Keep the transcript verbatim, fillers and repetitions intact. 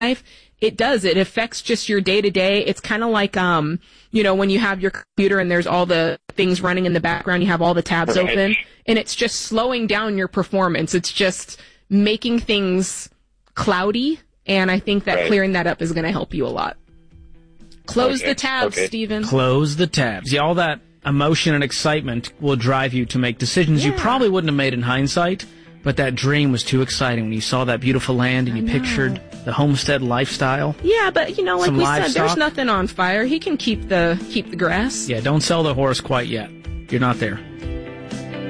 life, it does. It affects just your day to day. It's kind of like, um, you know, when you have your computer and there's all the things running in the background, you have all the tabs Right. open, and it's just slowing down your performance. It's just making things cloudy, and I think that Right. clearing that up is going to help you a lot. Close Okay. the tabs, Okay. Stephen. Close the tabs. Yeah, all that emotion and excitement will drive you to make decisions you Yeah. probably wouldn't have made in hindsight, but that dream was too exciting when you saw that beautiful land and you pictured the homestead lifestyle. Yeah, but you know, like Some we said, livestock. there's nothing on fire. He can keep the keep the grass. Yeah, don't sell the horse quite yet. You're not there.